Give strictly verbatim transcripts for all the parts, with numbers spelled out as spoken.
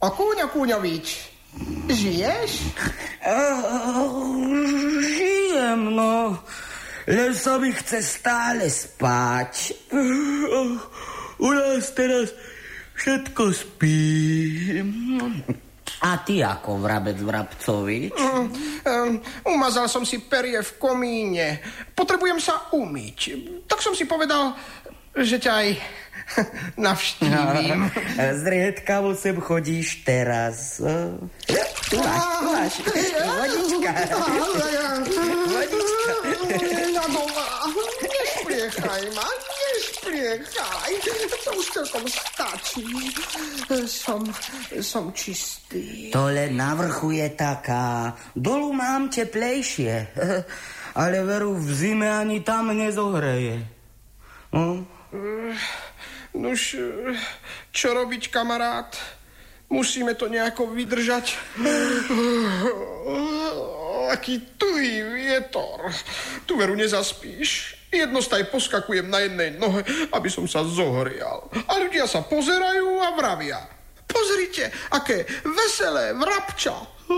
O Kúňo Kúňovič, žiješ? Uh, žijem, no. Len sa mi chce stále spať. Uh, u nás teraz všetko spí. A ty ako, Vrabec Vrabcovič? Um, um, umazal som si perie v komíne. Potrebujem sa umyť. Tak som si povedal, že ťa aj navštívim. No, zriedkavo sem chodíš teraz. Tu máš, tu máš. Vodička. Vodička. Ja doma. Nešpliechaj ma, nešpliechaj. To už celkom stačí. Som, som čistý. To len na vrchu je taká. Dolu mám teplejšie. Ale veru, v zime ani tam nezohreje. Hm? Nuž, čo robiť, kamarát? Musíme to nejako vydržať. Aký tuhý vietor. Tu veru nezaspíš. Jednostaj poskakujem na jednej nohe, aby som sa zohrial. A ľudia sa pozerajú a vravia. Pozrite, aké veselé vrabča.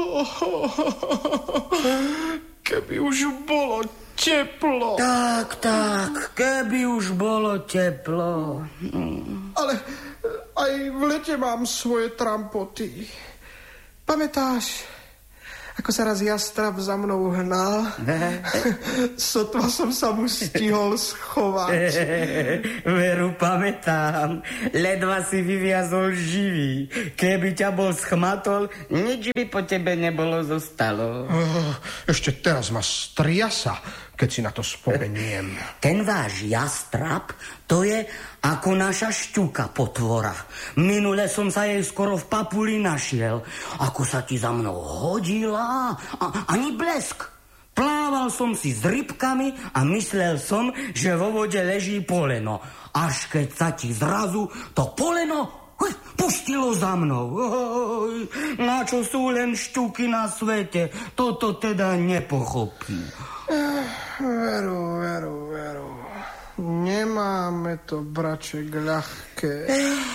Keby už bolo teplo. Tak, tak, keby už bolo teplo. Ale aj v lete mám svoje trampoty. Pamätáš, ako sa raz jastrab za mnou hnal? Sotva som sa mu stihol schovať. Veru, pamätám. Ledva si vyviazol živý. Keby ťa bol schmatol, nič by po tebe nebolo zostalo. Ešte teraz ma striasa, keď si na to spomeniem. Ten váš jastrab, to je ako naša šťuka potvora. Minule som sa jej skoro v papuli našiel. Ako sa ti za mnou hodila, a, ani blesk. Plával som si s rybkami a myslel som, že vo vode leží poleno. Až keď sa ti zrazu to poleno pustilo za mnou. Oj, na čo sú len šťuky na svete? Toto teda nepochopím. Veru, veru, veru. Nemáme to, braček, ľahké.